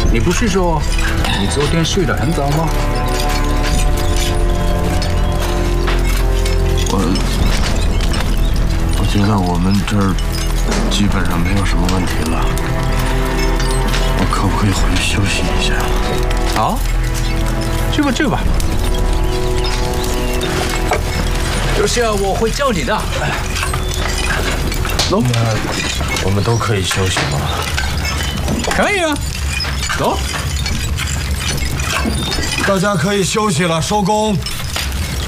你不是说你昨天睡得很早吗？ 我觉得我们这儿基本上没有什么问题了，我可不可以回去休息一下？ 好，去吧去吧。有事我会叫你的。走， 我们都可以休息吗？ 可以啊，走。 大家可以休息了，收工。